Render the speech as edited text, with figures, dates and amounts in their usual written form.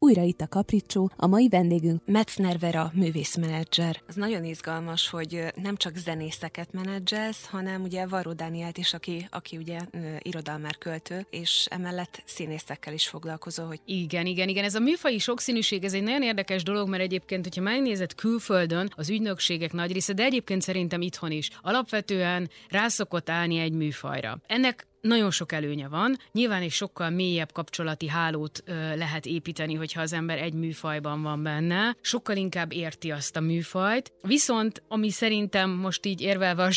Újra itt a Kapricsó, a mai vendégünk Metzner Vera művészmenedzser. Az nagyon izgalmas, hogy nem csak zenészeket menedzselsz, hanem ugye Varró Dánielt is, aki ugye irodalmár, költő, és emellett színészekkel is foglalkozó. Hogy... Igen. Ez a műfaji sokszínűség, ez egy nagyon érdekes dolog, mert egyébként, hogyha megnézed külföldön, az ügynökségek nagy része, de egyébként szerintem itthon is, alapvetően rá szokott állni egy műfajra. Ennek nagyon sok előnye van. Nyilván egy sokkal mélyebb kapcsolati hálót lehet építeni, hogyha az ember egy műfajban van benne. Sokkal inkább érti azt a műfajt. Viszont, ami szerintem most így érvelve a